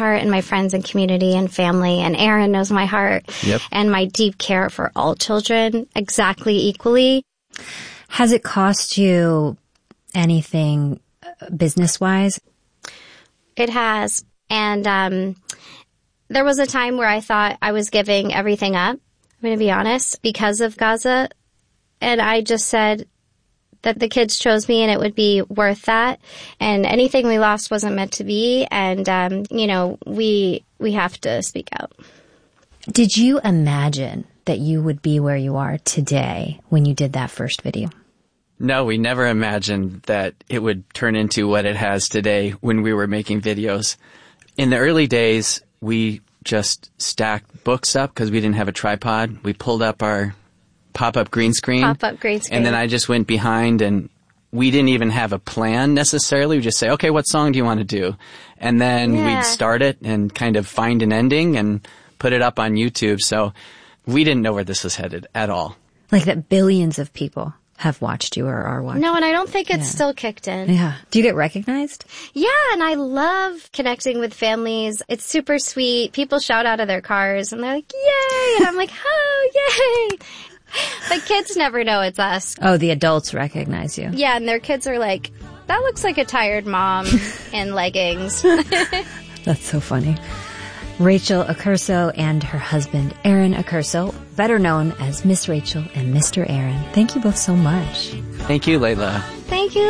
heart and my friends and community and family. And Aaron knows my heart and my deep care for all children exactly equally. Has it cost you anything business-wise? It has. And there was a time where I thought I was giving everything up, I'm going to be honest, because of Gaza. And I just said that the kids chose me and it would be worth that. And anything we lost wasn't meant to be. And, we have to speak out. Did you imagine that you would be where you are today when you did that first video? No, we never imagined that it would turn into what it has today when we were making videos. In the early days, we just stacked books up because we didn't have a tripod. We pulled up our pop-up green screen. And then I just went behind, and we didn't even have a plan necessarily. We just say, okay, what song do you want to do? And then we'd start it and kind of find an ending and put it up on YouTube. So we didn't know where this was headed at all. Like that billions of people have watched you or are watching. No, and I don't think it's still kicked in. Yeah. Do you get recognized? Yeah, and I love connecting with families. It's super sweet. People shout out of their cars, and they're like, yay! And I'm like, oh, yay! But kids never know it's us. Oh, the adults recognize you. Yeah, and their kids are like, that looks like a tired mom in leggings. That's so funny. Rachel Accurso and her husband, Aaron Accurso, better known as Miss Rachel and Mr. Aaron. Thank you both so much. Thank you, Layla. Thank you.